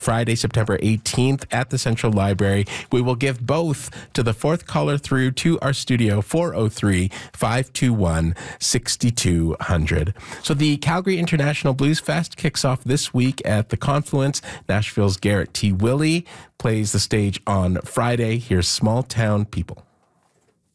Friday, September 18th at the Central Library. We will give both to the fourth caller through to our studio, 403-521-6200. So the Calgary International Blues Fest kicks off this week at the Confluence. Nashville's Garrett T. Willey plays the stage on Friday. Here's Small Town People.